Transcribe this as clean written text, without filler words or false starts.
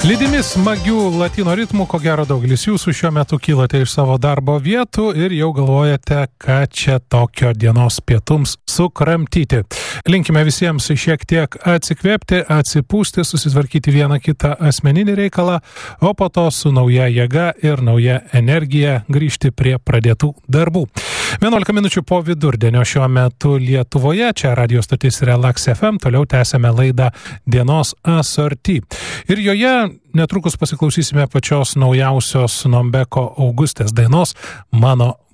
Lydimi smagių latino ritmų, ko gero daugelis jūsų šiuo metu kylote iš savo darbo vietų ir jau galvojate, ką čia tokio dienos pietums sukramtyti. Linkime visiems šiek tiek atsikvėpti, atsipūsti, susitvarkyti vieną kitą asmeninį reikalą, o po to su nauja jėga ir nauja energija grįžti prie pradėtų darbų. 11 minučių po vidurdienio šiuo metu Lietuvoje, čia radio stotis Relax FM, toliau tęsėme laidą Dienos asorti. Ir joje netrukus pasiklausysime pačios naujausios Nombeko Augustės dainos Mano